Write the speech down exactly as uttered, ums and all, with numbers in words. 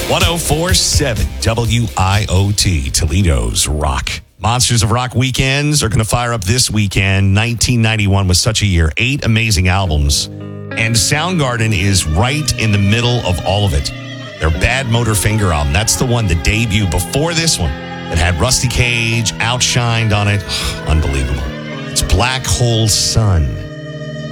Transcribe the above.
one oh four point seven W I O T, Toledo's Rock. Monsters of Rock weekends are going to fire up this weekend. nineteen ninety-one was such a year. Eight amazing albums. And Soundgarden is right in the middle of all of it. Their Bad Motor Finger album, that's the one that debuted before this one, that had Rusty Cage outshined on it. Unbelievable. It's Black Hole Sun.